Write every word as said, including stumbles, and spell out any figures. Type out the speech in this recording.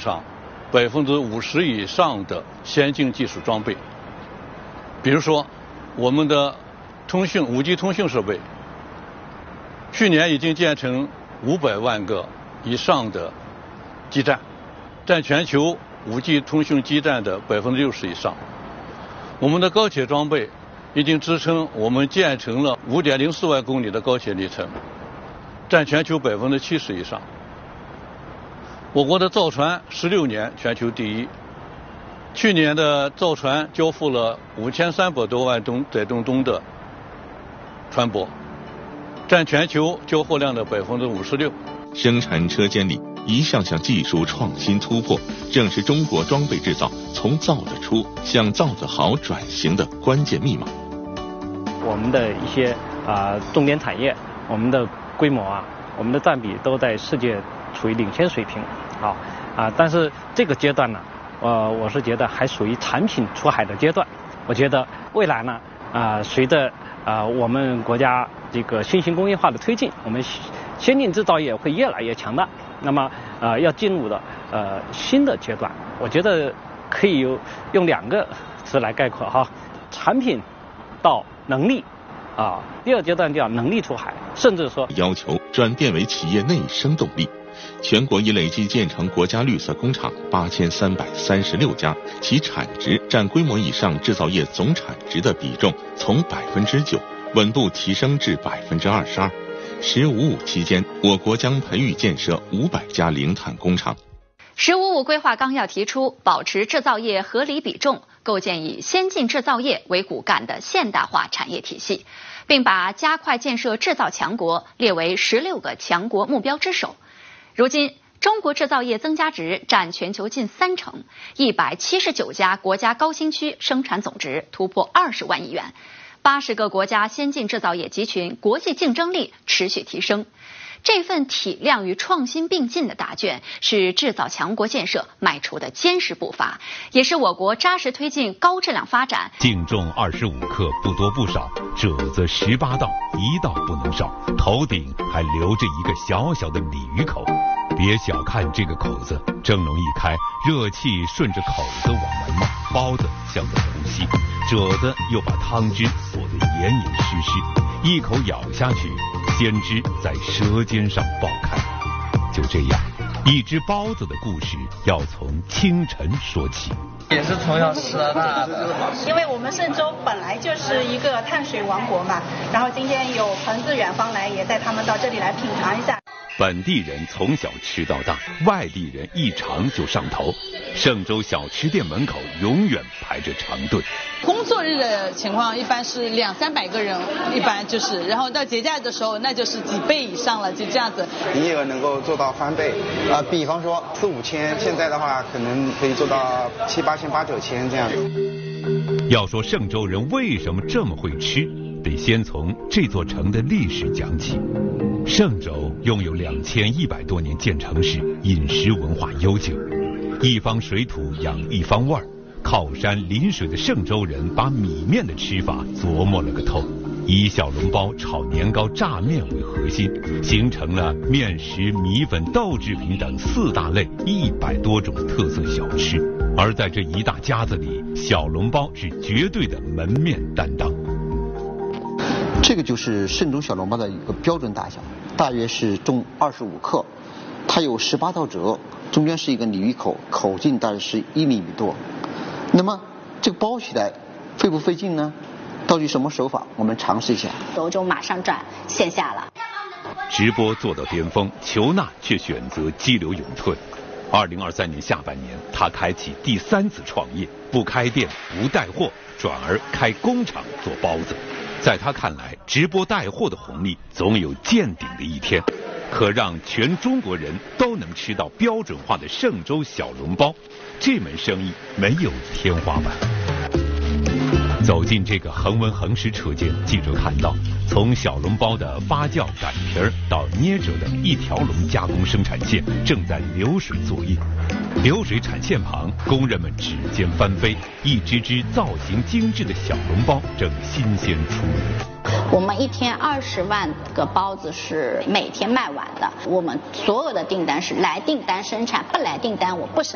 上百分之五十以上的先进技术装备。比如说，我们的通讯五 G 通讯设备，去年已经建成五百万个以上的基站，占全球五 G 通讯基站的百分之六十以上。我们的高铁装备已经支撑我们建成了五点零四万公里的高铁里程，占全球百分之七十以上。我国的造船十六年全球第一，去年的造船交付了五千三百多万吨载重吨的船舶，占全球交货量的百分之五十六。 生产车间里一项项技术创新突破，正是中国装备制造从造得出向造得好转型的关键密码。 我们的一些啊、呃、重点产业，我们的规模啊，我们的占比都在世界处于领先水平，好啊，但是这个阶段呢，呃，我是觉得还属于产品出海的阶段。我觉得未来呢，啊、呃，随着啊、呃、我们国家这个新型工业化的推进，我们先进制造业会越来越强大。那么呃要进入的呃新的阶段，我觉得可以有用两个词来概括哈，产品到能力啊，第二阶段叫能力出海，甚至说要求转变为企业内生动力。全国已累计建成国家绿色工厂八千三百三十六家，其产值占规模以上制造业总产值的比重从百分之九稳步提升至百分之二十二。十五五期间，我国将培育建设五百家零碳工厂。 十五五规划纲要提出，保持制造业合理比重，构建以先进制造业为骨干的现代化产业体系，并把加快建设制造强国列为十六个强国目标之首。如今，中国制造业增加值占全球近三成，一百七十九家国家高新区生产总值突破二十万亿元。八十个国家先进制造业集群，国际竞争力持续提升。这份体量与创新并进的答卷，是制造强国建设迈出的坚实步伐，也是我国扎实推进高质量发展。 净重二十五克，不多不少，褶子十八道，一道不能少，头顶还留着一个小小的鲤鱼口。别小看这个口子，蒸笼一开，热气顺着口子往外冒，包子像在呼吸，褶子又把汤汁锁得严严实实，一口咬下去，鲜汁在舌尖上爆开。就这样，一只包子的故事要从清晨说起。 也是从小吃到大的， 因为我们嵊州本来就是一个碳水王国嘛，然后今天有朋自远方来，也带他们到这里来品尝一下。 本地人从小吃到大，外地人一尝就上头。嵊州小吃店门口永远排着长队。 工作日的情况一般是两三百个人，一般就是，然后到节假日的时候那就是几倍以上了，就这样子。 营业额能够做到翻倍，啊、呃，比方说四五千，现在的话可能可以做到七八千、八九千这样子。 要说嵊州人为什么这么会吃，得先从这座城的历史讲起。嵊州拥有两千一百多年建城史，饮食文化悠久。一方水土养一方味儿，靠山临水的嵊州人把米面的吃法琢磨了个透，以小笼包、炒年糕、炸面为核心，形成了面食、米粉、豆制品等四大类一百多种特色小吃。而在这一大家子里，小笼包是绝对的门面担当。 这个就是嵊州小笼包的一个标准大小，大约是重二十五克，它有十八道褶，中间是一个鲤鱼口，口径大约是一厘米多。那么这个包起来费不费劲呢？到底什么手法？我们尝试一下。 我就马上转线下了。 直播做到巅峰，裘娜却选择激流勇退。二零二三年下半年，她开启第三次创业，不开店不带货，转而开工厂做包子。在她看来，直播带货的红利总有见顶的一天，可让全中国人都能吃到标准化的嵊州小笼包，这门生意没有天花板。走进这个恒温恒实车间，记者看到，从小笼包的发酵、擀皮儿到捏褶等一条龙加工生产线正在流水作业。流水产线旁，工人们指尖翻飞，一只只造型精致的小笼包正新鲜出炉。 我们一天二十万个包子是每天卖完的，我们所有的订单是来订单生产，不来订单我不生产。